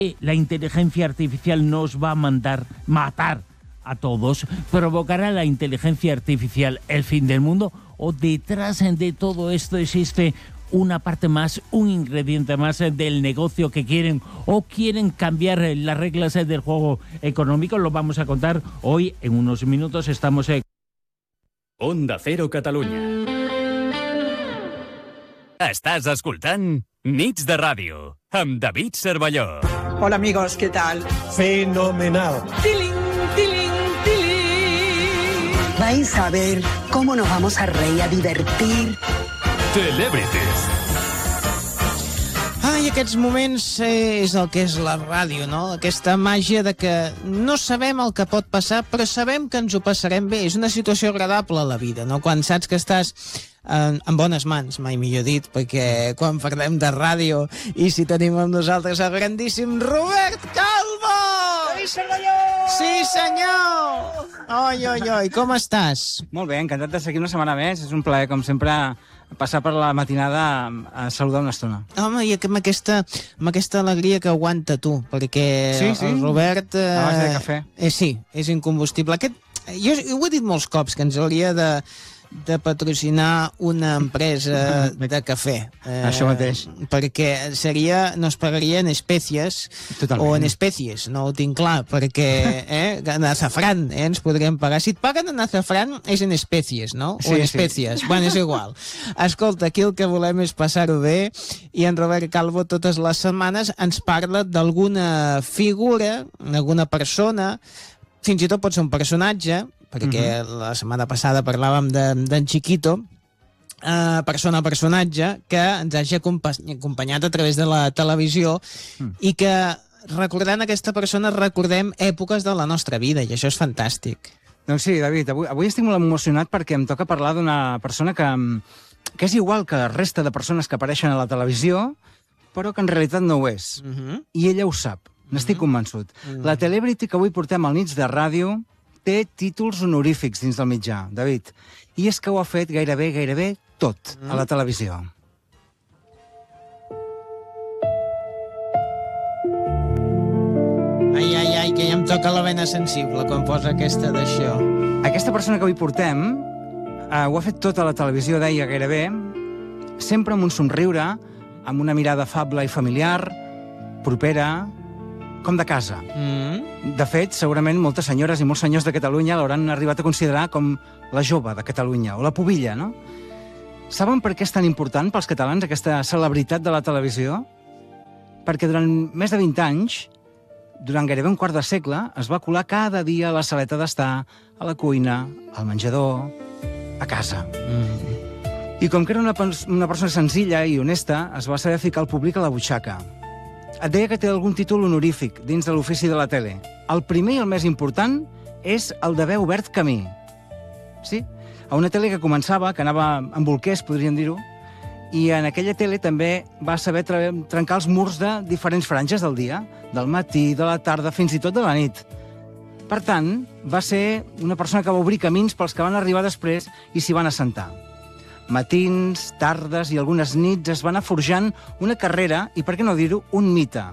La inteligencia artificial nos va a matar a todos. ¿Provocará la inteligencia artificial el fin del mundo? ¿O detrás de todo esto existe una parte más, un ingrediente más del negocio que quieren o quieren cambiar las reglas del juego económico? Lo vamos a contar hoy en unos minutos. Estamos en Onda Cero Catalunya. Estàs escoltant Nits de Ràdio amb David Cervelló. Hola amigos, ¿qué tal? Fenomenal. ¡Tiling, tiling, tiling! Vais a ver cómo nos vamos a reír, a divertir. Celebrities. Ai, aquests moments és el que és la ràdio, no? Aquesta màgia de que no sabem el que pot passar, però sabem que ens ho passarem bé. És una situació agradable a la vida, no? Quan saps que estàs en bones mans, mai millor dit, perquè quan parlem de ràdio i si tenim amb nosaltres el grandíssim Robert Calvo! Sí, senyor! Oi, oi, oi, com estàs? Molt bé, encantat de seguir una setmana més. És un plaer, com sempre, passar per la matinada a saludar una estona. Home, i amb aquesta alegria que aguanta tu, perquè sí. El Robert... A base de cafè. Sí, és incombustible. Jo ho he dit molts cops, que ens hauria de patrocinar una empresa de cafè. Això mateix. Perquè no es pagaria en espècies. Totalment. O en espècies, no ho tinc clar, perquè en azafrán ens podríem pagar. Si et paguen en azafrán és en espècies, no? O en espècies. Sí. Bueno, és igual. Escolta, aquí el que volem és passar-ho bé i en Robert Calvo totes les setmanes ens parla d'alguna figura, d'alguna persona, fins i tot pot ser un personatge, perquè la setmana passada parlàvem d'en Chiquito, personatge que ens hagi acompanyat a través de la televisió i que recordant aquesta persona recordem èpoques de la nostra vida i això és fantàstic. Doncs sí, David, avui estic molt emocionat perquè em toca parlar d'una persona que és igual que la resta de persones que apareixen a la televisió, però que en realitat no ho és. I ella ho sap, n'estic convençut. La celebrity que avui portem al Nits de Ràdio té títols honorífics dins del mitjà, David. I és que ho ha fet gairebé tot a la televisió. Ai, que ja em toca la vena sensible quan posa aquesta d'això. Aquesta persona que avui portem ho ha fet tot a la televisió, deia gairebé, sempre amb un somriure, amb una mirada afable i familiar, propera, com de casa. De fet, segurament moltes senyores i molts senyors de Catalunya l'hauran arribat a considerar com la jove de Catalunya, o la pubilla, no? Saben per què és tan important pels catalans aquesta celebritat de la televisió? Perquè durant més de 20 anys, durant gairebé un quart de segle, es va colar cada dia a la saleta d'estar, a la cuina, al menjador, a casa. I com que era una persona senzilla i honesta, es va saber ficar el públic a la butxaca. Et deia que té algun títol honorífic dins de l'ofici de la tele. El primer i el més important és el d'haver obert camí. Sí? A una tele que començava, que anava amb bolquers, podríem dir-ho, i en aquella tele també va saber trencar els murs de diferents franges del dia, del matí, de la tarda, fins i tot de la nit. Per tant, va ser una persona que va obrir camins pels que van arribar després i s'hi van assentar. Matins, tardes i algunes nits es va anar forjant una carrera i, per què no dir-ho, un mite.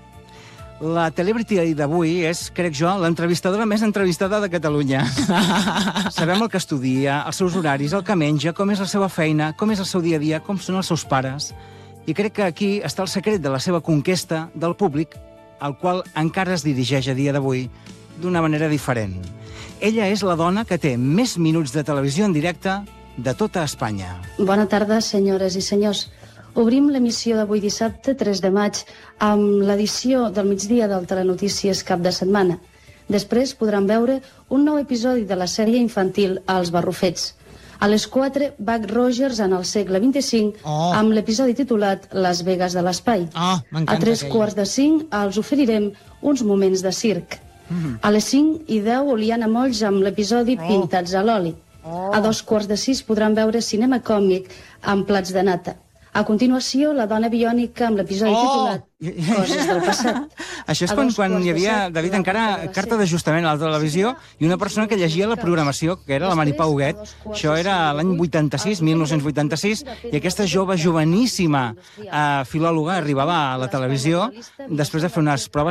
La celebrity d'avui és, crec jo, l'entrevistadora més entrevistada de Catalunya. Sabem el que estudia, els seus horaris, el que menja, com és la seva feina, com és el seu dia a dia, com són els seus pares. I crec que aquí està el secret de la seva conquesta del públic, al qual encara es dirigeix a dia d'avui d'una manera diferent. Ella és la dona que té més minuts de televisió en directe de tota Espanya. Bona tarda, senyores i senyors. Obrim l'emissió d'avui dissabte, 3 de maig, amb l'edició del migdia del Telenotícies Cap de Setmana. Després podran veure un nou episodi de la sèrie infantil Els Barrufets. A les 4, Buck Rogers en el segle XXV, amb l'episodi titulat Las Vegas de l'Espai. A 3:45 els oferirem uns moments de circ. A les 5:10, Oliana Molls amb l'episodi Pintats a l'oli. A 2:15 podran veure cinema còmic amb plats de nata. A continuació, la dona biònica amb l'episodi titulat Coses del passat. Això és quan hi havia, David, encara carta d'ajustament a la televisió i una persona que llegia la programació, que era la Maripà Huguet. Això era l'any 86, 1986, i aquesta joveníssima filòloga arribava a la televisió després de fer unes proves